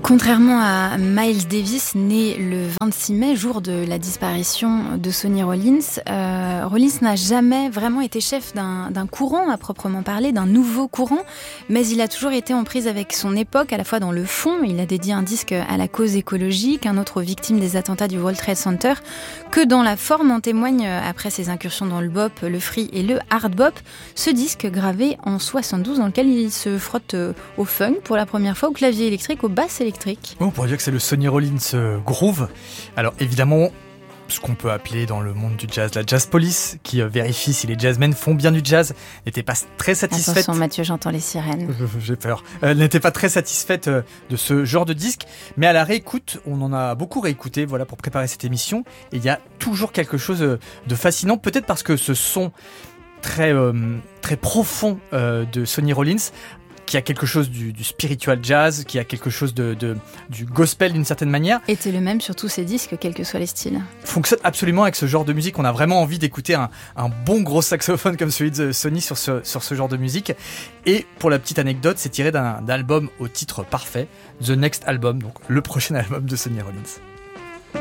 Contrairement à Miles Davis, né le 26 mai, jour de la disparition de Sonny Rollins, Rollins n'a jamais vraiment été chef d'un courant à proprement parler, d'un nouveau courant, mais il a toujours été en prise avec son époque, à la fois dans le fond. Il a dédié un disque à la cause écologique, un autre aux victimes des attentats du World Trade Center, que dans la forme en témoigne, après ses incursions dans le bop, le free et le hard bop, ce disque gravé en 72 dans lequel il se frotte au funk pour la première fois, au clavier électrique, au basse électrique. On pourrait dire que c'est le Sonny Rollins groove. Alors évidemment, ce qu'on peut appeler dans le monde du jazz la jazz police, qui vérifie si les jazzmen font bien du jazz, n'était pas très satisfaite. Attention Mathieu, j'entends les sirènes. J'ai peur. Elle n'était pas très satisfaite de ce genre de disque, mais à la réécoute, on en a beaucoup réécouté, voilà, pour préparer cette émission, et il y a toujours quelque chose de fascinant, peut-être parce que ce son très profond de Sonny Rollins, qui a quelque chose du spiritual jazz, qui a quelque chose du gospel d'une certaine manière. Était le même sur tous ces disques, quels que soient les styles. Fonctionne absolument avec ce genre de musique. On a vraiment envie d'écouter un bon gros saxophone comme celui de Sonny sur ce genre de musique. Et pour la petite anecdote, c'est tiré d'un album au titre parfait, The Next Album, donc le prochain album de Sonny Rollins.